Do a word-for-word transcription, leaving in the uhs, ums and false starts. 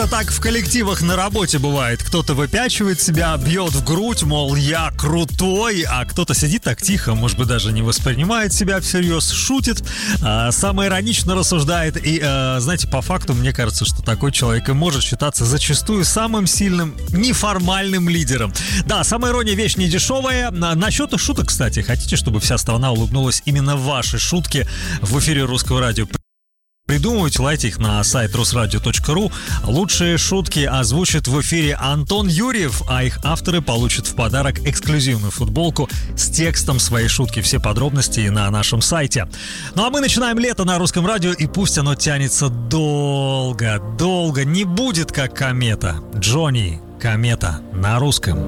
так в коллективах на работе бывает. Кто-то выпячивает себя, бьет в грудь, мол, я крутой, а кто-то сидит так тихо, может быть, даже не воспринимает себя всерьез, шутит, а, самоиронично рассуждает. И, а, знаете, по факту, мне кажется, что такой человек и может считаться зачастую самым сильным неформальным лидером. Да, самоирония вещь не дешевая. Насчет шуток, кстати, хотите, чтобы вся страна улыбнулась именно в ваши шутки в эфире Русского радио? Придумывайте, лайте их на сайт русрадио точка ру. Лучшие шутки озвучит в эфире Антон Юрьев, а их авторы получат в подарок эксклюзивную футболку с текстом своей шутки. Все подробности на нашем сайте. Ну а мы начинаем лето на Русском радио, и пусть оно тянется долго, долго, не будет как комета. Джонни, комета на русском.